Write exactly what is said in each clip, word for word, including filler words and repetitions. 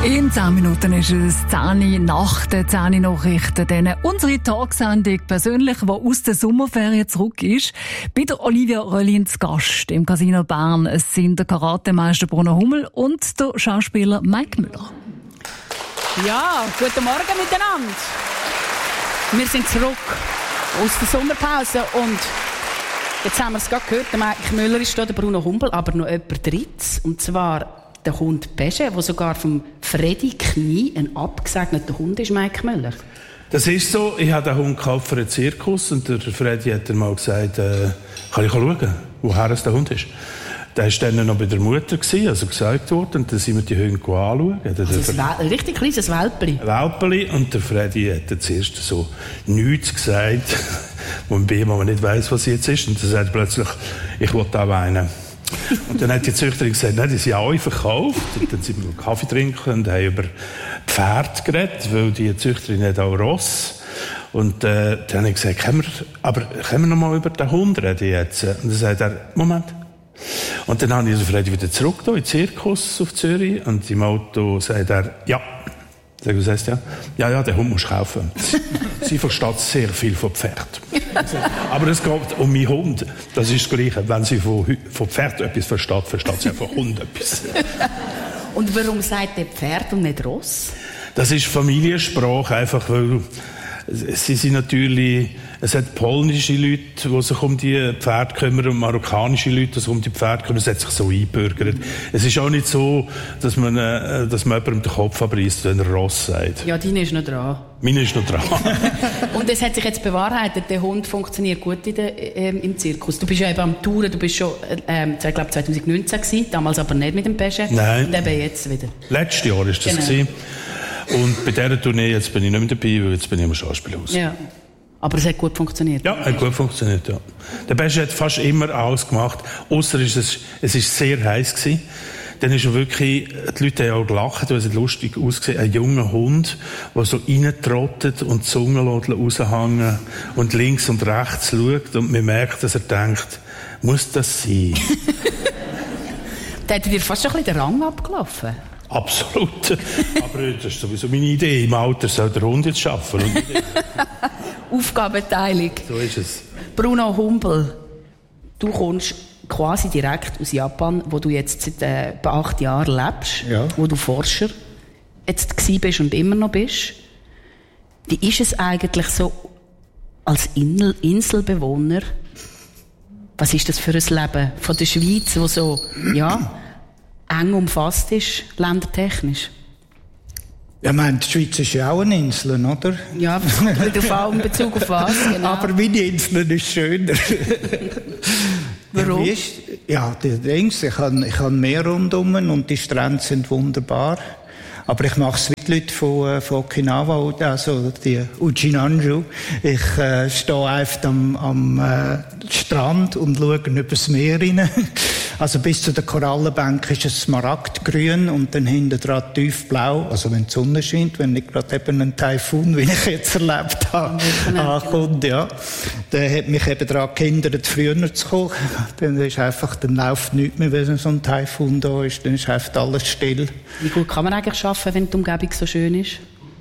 In zehn Minuten ist es zehn nach den zehn Nachrichten. Dann unsere Tagsendung persönlich, die aus der Sommerferien zurück ist. Bei der Olivia Röllin zu Gast im Casino Bern. Es sind der Karatemeister Bruno Hummel und der Schauspieler Mike Müller. Ja, guten Morgen miteinander. Wir sind zurück aus der Sommerpause und jetzt haben wir es gerade gehört, der Mike Müller ist da, der Bruno Hummel, aber noch jemand Drittes, und zwar der Hund Pesche, der sogar vom Freddy Knie ein abgesegneter Hund ist, Mike Müller. Das ist so. Ich habe den Hund gekauft für einen Zirkus und der Freddy hat dann mal gesagt, äh, kann ich schauen, woher es der Hund ist. Der war dann noch bei der Mutter, also gesagt worden, und dann sind wir die Hunde anschauen. Also ein richtig kleines Welpeli. Ein Welpeli, und der Freddy hat dann zuerst so nichts gesagt, wo man nicht weiss, was jetzt ist, und dann sagt er plötzlich, ich will da weinen. Und dann hat die Züchterin gesagt, nein, die sind alle verkauft. Und dann sind wir Kaffee trinken und haben über Pferde geredet, weil die Züchterin hat auch Ross. Und äh, dann habe ich gesagt, können wir, aber können wir noch mal über den Hund reden jetzt? Und dann sagt er, Moment. Und dann habe ich den Freddy wieder zurück in den Zirkus auf Zürich, und im Auto sagt er, ja. Sag, was heisst ja? Ja, ja, den Hund musst du kaufen. Sie versteht sehr viel von Pferd. Aber es geht um meinen Hund. Das ist das Gleiche. Wenn sie von, von Pferd etwas versteht, versteht sie auch von Hund etwas. Und warum sagt der Pferd und nicht Ross? Das ist Familiensprache, einfach weil sie sind natürlich, es hat polnische Leute, die sich um die Pferde kümmern, und marokkanische Leute, die sich um die Pferde kümmern. Es hat sich so eingebürgert. Es ist auch nicht so, dass man, äh, dass man jemandem den Kopf abreißt, wenn er Ross sagt. Ja, deine ist noch dran. Meine ist noch dran. Und es hat sich jetzt bewahrheitet, der Hund funktioniert gut in der, ähm, im Zirkus. Du bist ja eben am Touren, du bist schon, ähm, ich glaube zwanzig neunzehn gewesen, damals aber nicht mit dem Pesche. Nein. Und eben jetzt wieder. Letztes Jahr war das. Genau. Gewesen. Und bei dieser Tournee jetzt bin ich nicht mehr dabei, weil jetzt bin ich im Schauspielhaus. Ja. Aber es hat gut funktioniert. Ja, hat gut funktioniert, ja. Der Pesche hat fast immer alles gemacht, ausser es ist, es ist sehr heiß gewesen. Dann ist er wirklich, die Leute haben auch gelacht, weil es lustig ausgesehen, ein junger Hund, der so reintrottet und die Zunge raushängen und links und rechts schaut, und man merkt, dass er denkt, muss das sein? Da hat dir fast ein bisschen den Rang abgelaufen. Absolut. Aber das ist sowieso meine Idee. Im Alter soll der Hund jetzt arbeiten. Aufgabenteilung. So ist es. Bruno Hummel, du kommst quasi direkt aus Japan, wo du jetzt seit äh, acht Jahren lebst, ja. Wo du Forscher jetzt gsi bist und immer noch bist. Wie ist es eigentlich so als Insel- Inselbewohner? Was ist das für ein Leben von der Schweiz, wo so, ja, eng umfasst ist, ländertechnisch? Ja, meine, die Schweiz ist ja auch eine Insel, oder? Ja, in Bezug auf was, genau. Aber meine Insel ist schöner. Warum? Ja, ja, die Dings, ich habe ich hab Meer rundum und die Strände sind wunderbar. Aber ich mache es wie die Leute von, von Okinawa, also die Ujinanju. Ich äh, stehe einfach am, am äh, Strand und schaue übers Meer rein. Also bis zu der Korallenbank ist es smaragdgrün und dann hinten dran tiefblau. Also wenn die Sonne scheint, wenn nicht gerade eben ein Taifun, wie ich jetzt erlebt habe, ankommt, ja. Der hat mich eben daran gehindert, früher zu kommen. Dann ist einfach, dann läuft nichts mehr, wenn so ein Taifun da ist. Dann ist einfach alles still. Wie gut kann man eigentlich arbeiten, wenn die Umgebung so schön ist?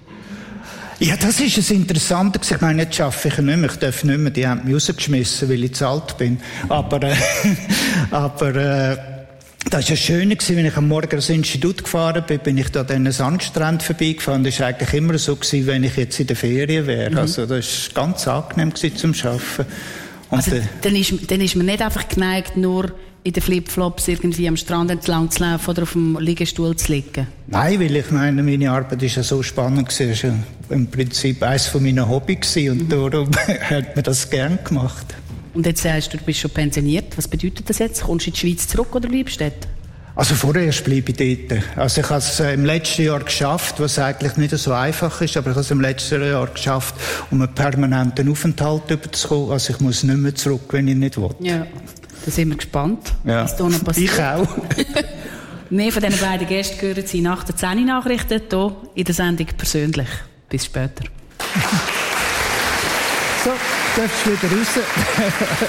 Ja, das ist das Interessante. Ich meine, jetzt arbeite ich nicht mehr. Ich darf nicht mehr. Die haben mich rausgeschmissen, weil ich zu alt bin. Aber, äh, aber, äh, das war ja schön, wenn ich am Morgen ins Institut gefahren bin, bin ich da an diesen Sandstrand vorbeigefahren. Das war eigentlich immer so gewesen, wenn ich jetzt in der Ferien wäre. Mhm. Also, das war ganz angenehm gewesen zum Arbeiten. Und also, äh, dann ist, dann ist man nicht einfach geneigt, nur in den Flipflops irgendwie am Strand entlang zu laufen oder auf dem Liegestuhl zu liegen? Nein, weil ich meine, meine Arbeit ist ja so spannend gewesen. Es war ja im Prinzip eines von meinen Hobbys und mhm. darum hat man das gern gemacht. Und jetzt sagst du, du bist schon pensioniert. Was bedeutet das jetzt? Kommst du in die Schweiz zurück oder bleibst du dort? Also vorerst bleibe ich dort. Also ich habe es im letzten Jahr geschafft, was eigentlich nicht so einfach ist, aber ich habe es im letzten Jahr geschafft, um einen permanenten Aufenthalt überzukommen. Also ich muss nicht mehr zurück, wenn ich nicht will. Ja. Da sind wir gespannt, ja. Was da noch passiert. Ich auch. Mehr von diesen beiden Gästen hören Sie nach den zehn Nachrichten hier in der Sendung persönlich. Bis später. So, darfst du wieder raus.